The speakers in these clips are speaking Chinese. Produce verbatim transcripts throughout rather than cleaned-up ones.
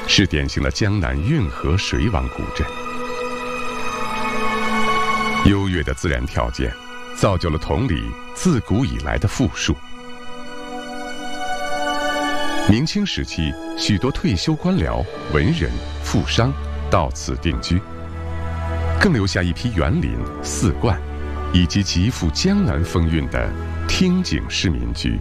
是典型的江南运河水网古镇。优越的自然条件，造就了同里自古以来的富庶。明清时期，许多退休官僚、文人、富商到此定居，更留下一批园林、寺观，以及极富江南风韵的汀景式民居。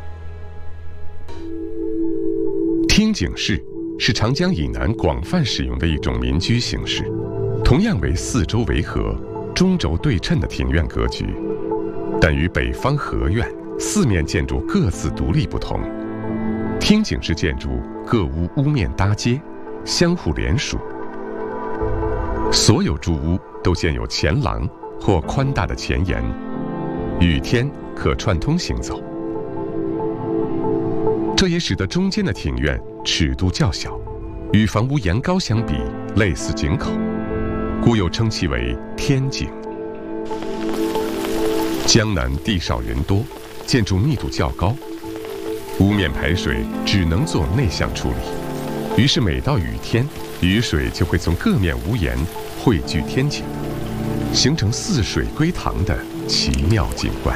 汀景式是长江以南广泛使用的一种民居形式，同样为四周围合、中轴对称的庭院格局，但与北方合院四面建筑各自独立不同。汀景式建筑各屋屋面搭接，相互连属。所有住屋都建有前廊或宽大的前檐，雨天可串通行走。这也使得中间的庭院尺度较小，与房屋檐高相比类似井口，故又称其为天井。江南地少人多，建筑密度较高，屋面排水只能做内向处理，于是每到雨天，雨水就会从各面屋檐汇聚天井，形成似水归塘的奇妙景观。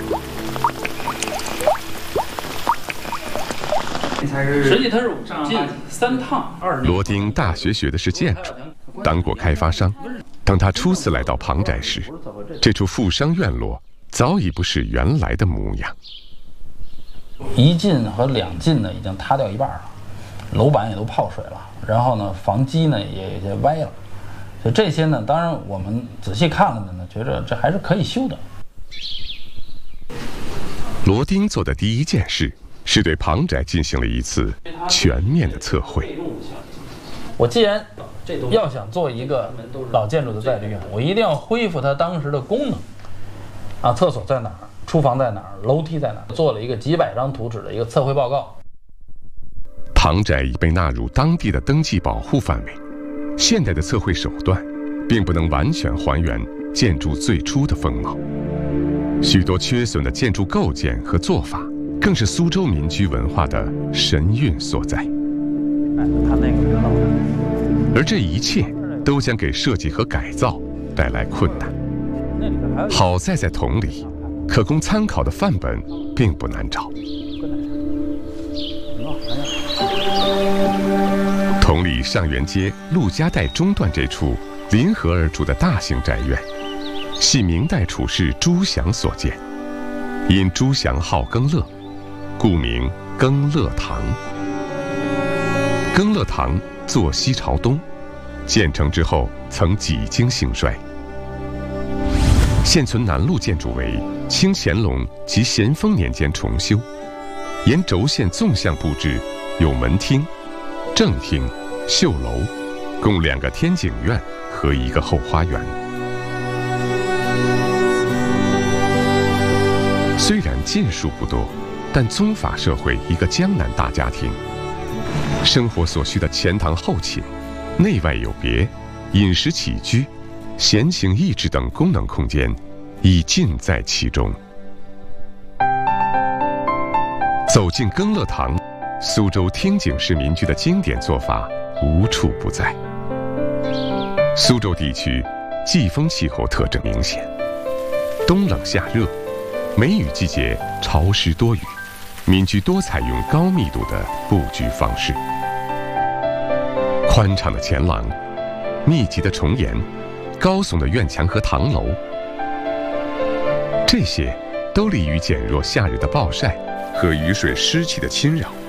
实际它是近三趟二。 罗丁大学学的是建筑，当过开发商。当他初次来到庞宅时，这处富商院落早已不是原来的模样。 一进和两进呢，已经塌掉一半了，楼板也都泡水了，然后呢，房基呢也有些歪了。所以这些呢，当然我们仔细看了呢，觉着这还是可以修的。 罗丁做的第一件事是对庞宅进行了一次全面的测绘。 我既然要想做一个老建筑的再利用，我一定要恢复它当时的功能。啊，厕所在哪儿？厨房在哪儿？楼梯在哪儿？做了一个几百张图纸的一个测绘报告。 庞宅已被纳入当地的登记保护范围，现代的测绘手段并不能完全还原建筑最初的风貌，许多缺损的建筑构件和做法，更是苏州民居文化的神韵所在。 他那个知道的。 而这一切都将给设计和改造带来困难。好在在同里，可供参考的范本并不难找。同里上元街陆家带中段这处临河而筑的大型宅院，系明代处士朱祥所建，因朱祥好耕乐，故名耕乐堂。耕乐堂坐西朝东，建成之后曾几经兴衰。现存南路建筑为清乾隆及咸丰年间重修，沿轴线纵向布置，有门厅、正厅、绣楼，共两个天井院和一个后花园。虽然件数不多，但宗法社会一个江南大家庭，生活所需的前堂后寝、内外有别、饮食起居、闲情逸致等功能空间已尽在其中。走进耕乐堂，苏州汀景式民居的经典做法无处不在。苏州地区季风气候特征明显，冬冷夏热，梅雨季节潮湿多雨，民居多采用高密度的布局方式。宽敞的前廊，密集的重檐，高耸的院墙和堂楼，这些都利于减弱夏日的暴晒和雨水湿气的侵扰。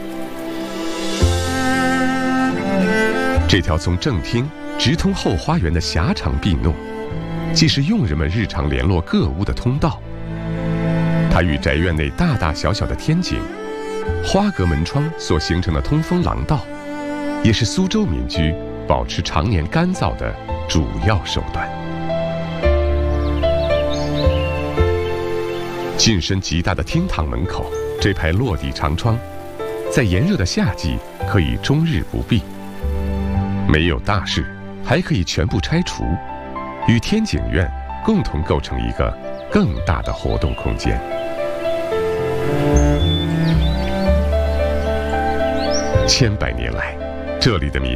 这条从正厅直通后花园的狭长壁弄，既是佣人们日常联络各屋的通道，它与宅院内大大小小的天井、花格门窗所形成的通风廊道，也是苏州民居保持常年干燥的主要手段。进深极大的厅堂门口，这排落地长窗，在炎热的夏季可以终日不闭。没有大事，还可以全部拆除，与天井院共同构成一个更大的活动空间。千百年来，这里的民